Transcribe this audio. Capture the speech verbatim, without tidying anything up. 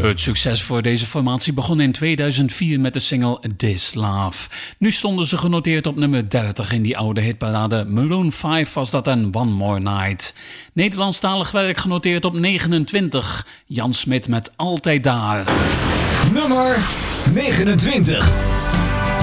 Het succes voor deze formatie begon in tweeduizend vier met de single This Love. Nu stonden ze genoteerd op nummer dertig in die oude hitparade. Maroon vijf was dat en One More Night. Nederlandstalig werk genoteerd op negenentwintig. Jan Smit met Altijd Daar. Nummer negenentwintig.